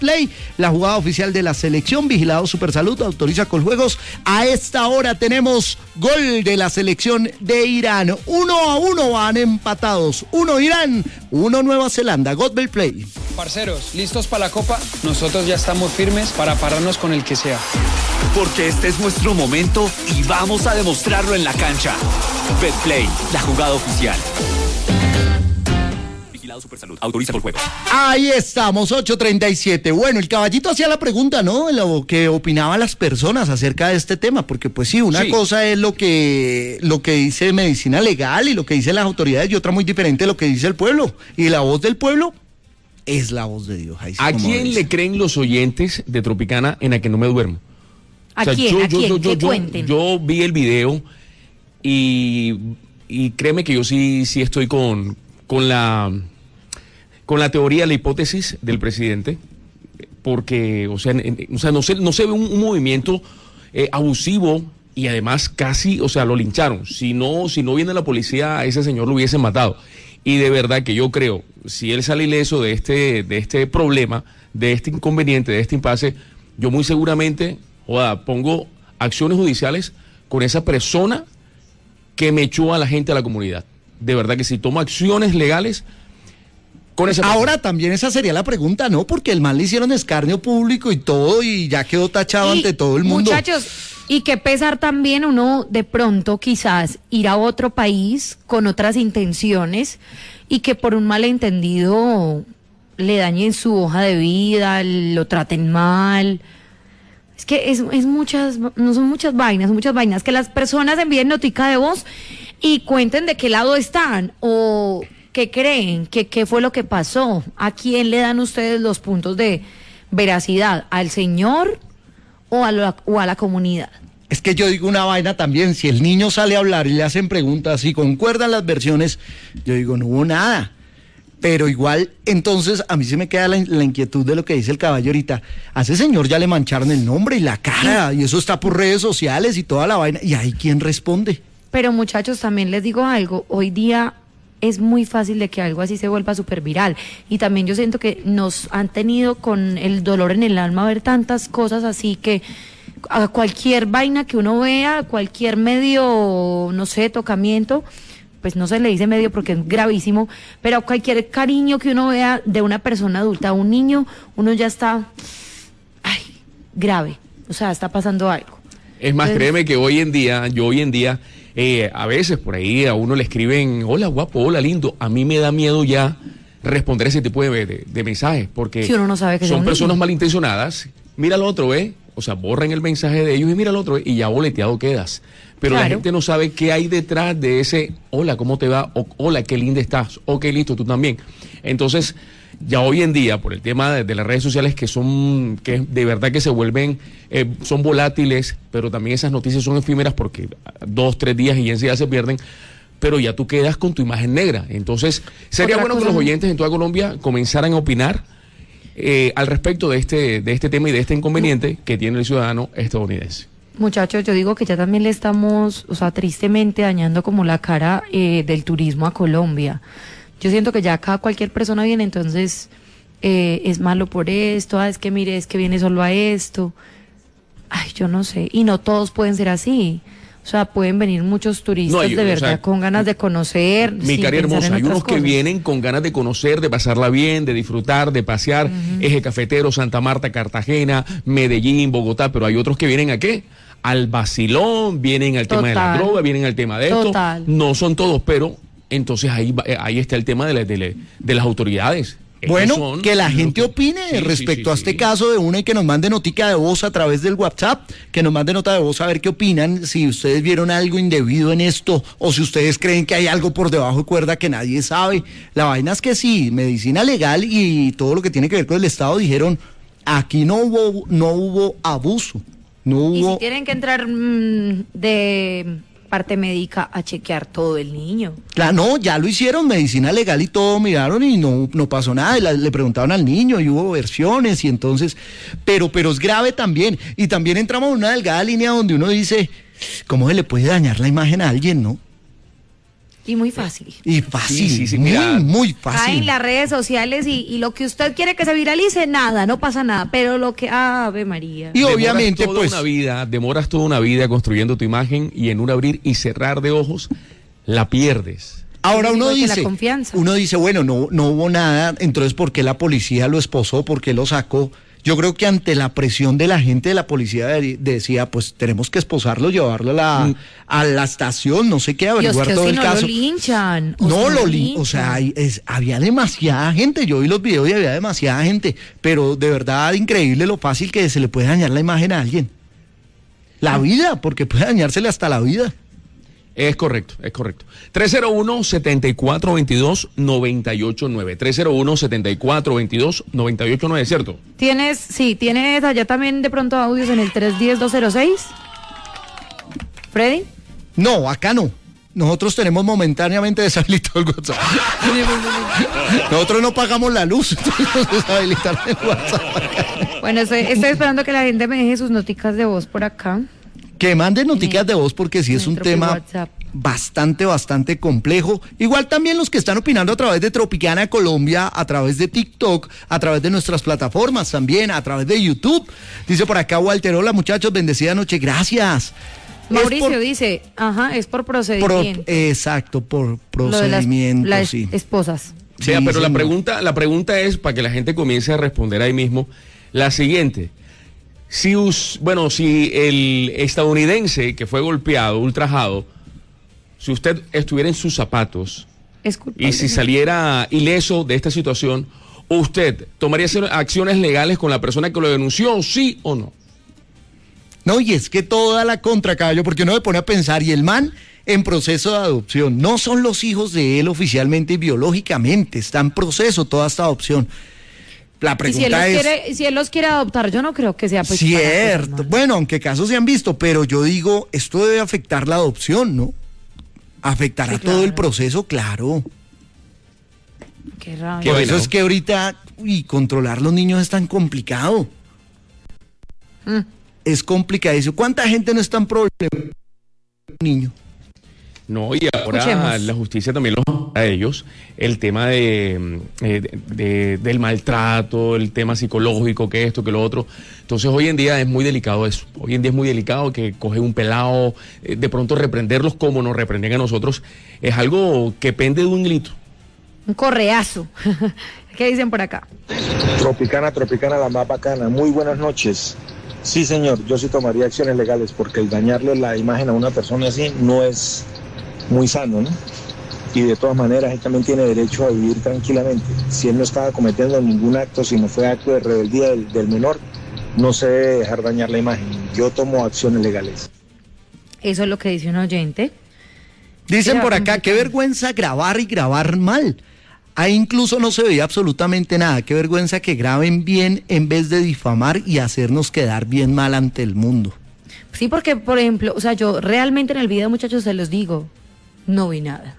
BetPlay, la jugada oficial de la selección. Vigilado Supersalud, autoriza Coljuegos. A esta hora tenemos gol de la selección de Irán. 1-1 van empatados. 1 Irán, 1 Nueva Zelanda. BetPlay. Parceros, ¿listos para la Copa? Nosotros ya estamos firmes para pararnos con el que sea. Porque este es nuestro momento y vamos a demostrarlo en la cancha. BetPlay, la jugada oficial. Vigilado Supersalud, autoriza Coljuegos. Ahí estamos, 8:37. Bueno, el caballito hacía la pregunta, ¿no? Lo que opinaban las personas acerca de este tema, porque pues sí, una cosa es lo que dice medicina legal y lo que dicen las autoridades y otra muy diferente lo que dice el pueblo. Y la voz del pueblo es la voz de Dios. ¿A quién le creen los oyentes de Tropicana en la que no me duermo? ¿A quién? ¿Qué cuenten? Yo vi el video y créeme que yo sí estoy con la teoría, la hipótesis del presidente, porque, no se ve un movimiento abusivo y además casi, lo lincharon. Si no viene la policía, a ese señor lo hubiesen matado. Y de verdad que yo creo, si él sale ileso de este problema, de este inconveniente, de este impasse, yo muy seguramente pongo acciones judiciales con esa persona que me echó a la gente a la comunidad. De verdad que si tomo acciones legales con esa persona. Ahora también esa sería la pregunta, ¿no? Porque el mal le hicieron escarnio público y todo y ya quedó tachado ante todo el mundo. Muchachos, y qué pesar también uno de pronto quizás ir a otro país con otras intenciones y que por un malentendido le dañen su hoja de vida, lo traten mal. Es que no son muchas vainas, que las personas envíen notica de voz y cuenten de qué lado están o qué creen, qué fue lo que pasó, a quién le dan ustedes los puntos de veracidad, al señor o a la comunidad. Es que yo digo una vaina también, si el niño sale a hablar y le hacen preguntas y concuerdan las versiones, yo digo no hubo nada. Pero igual, entonces, a mí se me queda la inquietud de lo que dice el caballo ahorita. A ese señor ya le mancharon el nombre y la cara, y eso está por redes sociales y toda la vaina, y ahí ¿quién responde? Pero muchachos, también les digo algo, hoy día es muy fácil de que algo así se vuelva súper viral, y también yo siento que nos han tenido con el dolor en el alma ver tantas cosas así que a cualquier vaina que uno vea, a cualquier medio, no sé, tocamiento, pues no se le dice medio porque es gravísimo, pero cualquier cariño que uno vea de una persona adulta a un niño, uno ya está, grave, está pasando algo. Es más, créeme que hoy en día, a veces por ahí a uno le escriben, hola guapo, hola lindo, a mí me da miedo ya responder ese tipo de mensajes, porque si uno no sabe que son personas malintencionadas, mira al otro, borran el mensaje de ellos y mira al otro, y ya boleteado quedas. Pero claro, la gente no sabe qué hay detrás de ese hola, ¿cómo te va? O hola, qué linda estás. O qué listo, tú también. Entonces, ya hoy en día, por el tema de las redes sociales que de verdad que se vuelven, son volátiles, pero también esas noticias son efímeras porque 2, 3 días y ya se pierden, pero ya tú quedas con tu imagen negra. Entonces, sería bueno que los oyentes en toda Colombia comenzaran a opinar al respecto de este tema y de este inconveniente que tiene el ciudadano estadounidense. Muchachos, yo digo que ya también le estamos, tristemente dañando como la cara del turismo a Colombia. Yo siento que ya acá cualquier persona viene, entonces es malo por esto, es que mire, es que viene solo a esto. Yo no sé, y no todos pueden ser así. Pueden venir muchos turistas de verdad con ganas de conocer. Mi cari hermosa, hay unos que vienen con ganas de conocer, de pasarla bien, de disfrutar, de pasear. Eje Cafetero, Santa Marta, Cartagena, Medellín, Bogotá, pero hay otros que vienen ¿a qué? Al vacilón, vienen al tema de la droga, vienen al tema de esto. No son todos, pero entonces ahí está el tema de las autoridades. Bueno, que la gente opine respecto a este caso de una y que nos mande notica de voz a través del WhatsApp, que nos mande nota de voz a ver qué opinan, si ustedes vieron algo indebido en esto o si ustedes creen que hay algo por debajo de cuerda que nadie sabe. La vaina es que sí, medicina legal y todo lo que tiene que ver con el Estado dijeron, aquí no hubo abuso, no hubo... Y si tienen que entrar de parte médica a chequear todo el niño. Claro, no, ya lo hicieron, medicina legal y todo, miraron y no pasó nada, y le preguntaron al niño y hubo versiones y entonces, pero es grave también, y también entramos en una delgada línea donde uno dice, ¿cómo se le puede dañar la imagen a alguien, no? Y muy fácil. Y fácil, Sí, mira, muy fácil. Caen las redes sociales y lo que usted quiere que se viralice, nada, no pasa nada. Pero lo que, Ave María. Y obviamente, demoras toda una vida construyendo tu imagen y en un abrir y cerrar de ojos la pierdes. Ahora uno Igual que la dice, confianza. bueno, no hubo nada, entonces ¿por qué la policía lo esposó? ¿Por qué lo sacó? Yo creo que ante la presión de la gente de la policía decía, pues tenemos que esposarlo, llevarlo a la estación, no sé qué, averiguar Dios, todo el no caso. Lo linchan. O sea, había demasiada gente, yo vi los videos y había demasiada gente, pero de verdad increíble lo fácil que se le puede dañar la imagen a alguien. La vida, porque puede dañársele hasta la vida. Es correcto. 301-7422-989. 301-7422-989, ¿cierto? ¿Tienes allá también de pronto audios en el 310-206? ¿Freddy? No, acá no. Nosotros tenemos momentáneamente deshabilitado el WhatsApp. Nosotros no pagamos la luz, entonces deshabilitar el WhatsApp. Bueno, estoy esperando que la gente me deje sus noticas de voz por acá. Que manden noticias de voz porque sí es un tema bastante complejo. Igual también los que están opinando a través de Tropicana Colombia, a través de TikTok, a través de nuestras plataformas también, a través de YouTube. Dice por acá Walter, hola muchachos, bendecida noche, gracias. Mauricio dice, es por procedimiento. Exacto, por procedimiento, las sí. esposas. Sí, pero la pregunta es, para que la gente comience a responder ahí mismo, la siguiente. Si el estadounidense que fue golpeado, ultrajado, si usted estuviera en sus zapatos y si saliera ileso de esta situación, ¿usted tomaría acciones legales con la persona que lo denunció, sí o no? No, y es que toda la contra, caballo, porque uno se pone a pensar, y el man en proceso de adopción, no son los hijos de él oficialmente y biológicamente, está en proceso toda esta adopción. La pregunta si él los quiere adoptar, yo no creo que sea pues cierto. Bueno, aunque casos se han visto, pero yo digo, esto debe afectar la adopción, ¿no? Afectará todo el proceso, claro. Qué rabia. Por eso es que ahorita controlar los niños es tan complicado. Es complicadísimo. ¿Cuánta gente no está en problema niño? No, y ahora la justicia también los a ellos, el tema del maltrato, el tema psicológico, que esto, que lo otro. Entonces hoy en día es muy delicado eso. Hoy en día es muy delicado que coge un pelado, de pronto reprenderlos como nos reprenden a nosotros, es algo que pende de un grito. Un correazo. ¿Qué dicen por acá? Tropicana, la más bacana. Muy buenas noches. Sí, señor, yo sí tomaría acciones legales porque el dañarle la imagen a una persona así no es muy sano, ¿no? Y de todas maneras, él también tiene derecho a vivir tranquilamente. Si él no estaba cometiendo ningún acto, si no fue acto de rebeldía del menor, no se debe dejar dañar la imagen. Yo tomo acciones legales. Eso es lo que dice un oyente. Dicen por acá, qué vergüenza grabar y grabar mal. Ahí incluso no se veía absolutamente nada. Qué vergüenza que graben bien en vez de difamar y hacernos quedar bien mal ante el mundo. Sí, porque, por ejemplo, o sea, yo realmente en el video, muchachos, se los digo, no vi nada.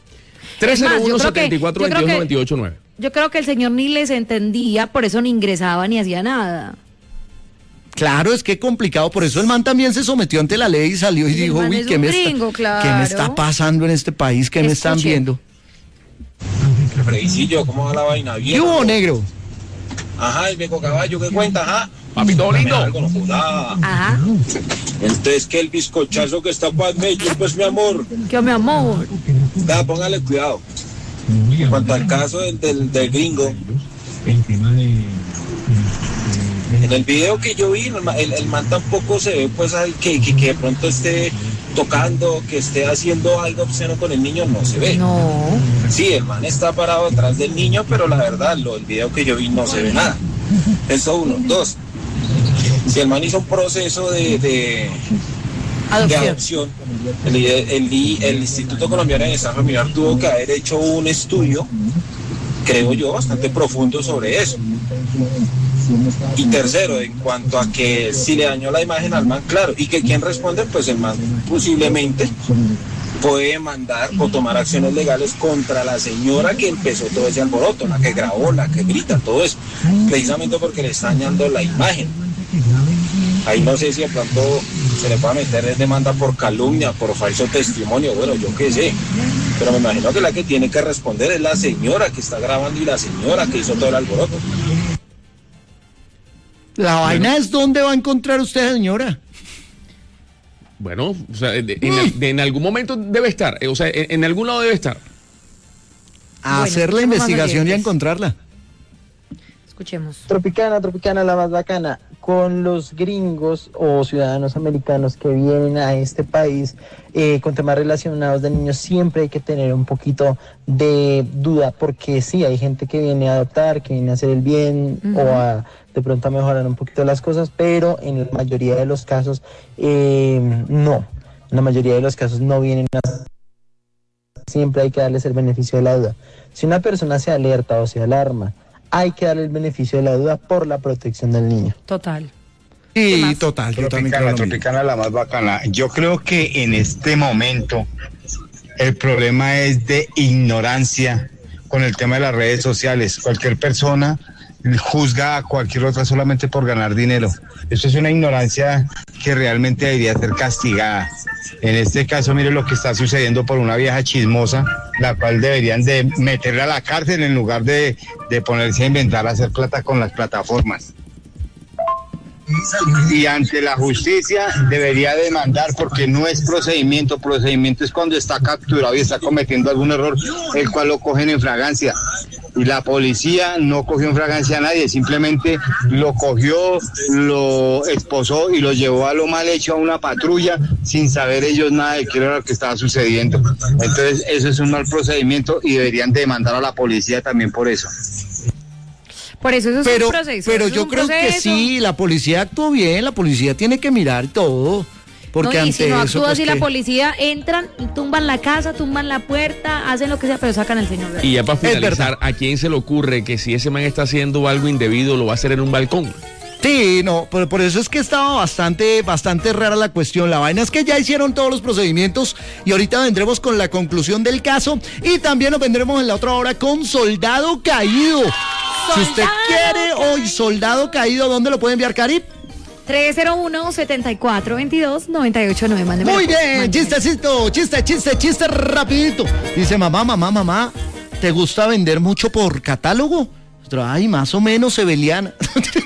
301-7422-989. Yo creo que el señor ni les entendía, por eso ni ingresaba ni hacía nada. Claro, es que complicado, por eso el man también se sometió ante la ley y salió y dijo, uy, ¿qué me está pasando en este país? ¿Qué me están viendo? Fredicillo, ¿cómo va la vaina? Bien. ¿Qué hubo, negro? Ajá, el viejo caballo, ¿qué cuenta? Ajá. Papito lindo. Ajá. Entonces, que el bizcochazo que está para Medellín, pues, mi amor. ¿Qué, mi amor? Da, póngale cuidado. En cuanto al caso del gringo, en el video que yo vi, el man tampoco se ve, pues, que de pronto esté tocando, que esté haciendo algo obsceno con el niño, no se ve. No. Sí, el man está parado detrás del niño, pero la verdad, el video que yo vi no se ve nada. Eso uno. Dos, si el man hizo un proceso de adopción, el Instituto Colombiano de Desarrollo Familiar tuvo que haber hecho un estudio, creo yo, bastante profundo sobre eso. Y tercero, en cuanto a que si le dañó la imagen al man, claro, y que quien responde, pues el man posiblemente puede mandar o tomar acciones legales contra la señora que empezó todo ese alboroto, la que grabó, la que grita, todo eso, precisamente porque le está dañando la imagen. Ahí no sé si de pronto se le puede meter demanda por calumnia, por falso testimonio, bueno, yo qué sé. Pero me imagino que la que tiene que responder es la señora que está grabando y la señora que hizo todo el alboroto. La vaina es dónde va a encontrar usted, señora. Bueno, o sea, en algún momento debe estar, o sea, en algún lado debe estar. A hacer la investigación y a encontrarla. Escuchemos. Tropicana, la más bacana. Con los gringos o ciudadanos americanos que vienen a este país con temas relacionados de niños, siempre hay que tener un poquito de duda, porque sí, hay gente que viene a adoptar, que viene a hacer el bien o a de pronto a mejorar un poquito las cosas, pero en la mayoría de los casos no. En la mayoría de los casos no vienen a... Siempre hay que darles el beneficio de la duda. Si una persona se alerta o se alarma, hay que darle el beneficio de la duda por la protección del niño. Total. Sí, total. Tropicana, la más bacana. Yo creo que en este momento el problema es de ignorancia con el tema de las redes sociales. Cualquier persona juzga a cualquier otra solamente por ganar dinero. Esto es una ignorancia que realmente debería ser castigada. En este caso, mire lo que está sucediendo por una vieja chismosa, la cual deberían de meterla a la cárcel en lugar de ponerse a inventar, a hacer plata con las plataformas. Y ante la justicia debería demandar, porque no es procedimiento es cuando está capturado y está cometiendo algún error, el cual lo cogen en fragancia. Y la policía no cogió en fragancia a nadie, simplemente lo cogió, lo esposó y lo llevó a lo mal hecho a una patrulla sin saber ellos nada de qué era lo que estaba sucediendo. Entonces eso es un mal procedimiento y deberían demandar a la policía también por eso. Por eso es un proceso. Pero yo creo que sí, la policía actuó bien, la policía tiene que mirar todo. Porque no, y ante si no eso, actúa, pues, si la policía entran, tumban la casa, tumban la puerta, hacen lo que sea, pero sacan al señor. Y ya para finalizar, ¿a quién se le ocurre que si ese man está haciendo algo indebido lo va a hacer en un balcón? Sí, no, por eso es que estaba bastante rara la cuestión. La vaina es que ya hicieron todos los procedimientos y ahorita vendremos con la conclusión del caso y también nos vendremos en la otra hora con Soldado Caído. Si usted quiere hoy Soldado Caído, ¿dónde lo puede enviar, Cari? 301-7422-989. Mándeme. Muy bien, chiste rapidito. Dice, mamá, ¿te gusta vender mucho por catálogo? Ay, más o menos, Sebeliana.